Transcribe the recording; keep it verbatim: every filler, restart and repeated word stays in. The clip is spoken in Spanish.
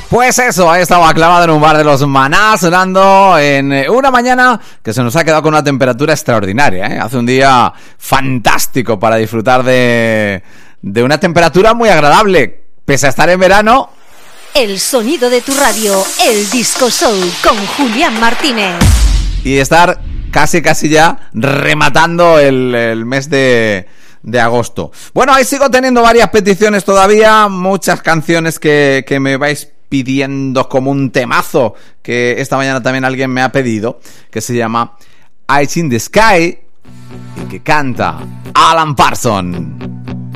Pues eso, ahí estaba clavado en un bar de los Maná, sonando en una mañana que se nos ha quedado con una temperatura extraordinaria, ¿eh? Hace un día fantástico para disfrutar de, de una temperatura muy agradable, pese a estar en verano. El sonido de tu radio, el Disco Soul con Julián Martínez. Y estar casi casi ya rematando el, el mes de... de agosto. Bueno, ahí sigo teniendo varias peticiones todavía, muchas canciones que, que me vais pidiendo como un temazo, que esta mañana también alguien me ha pedido, que se llama Eyes in the Sky y que canta Alan Parsons.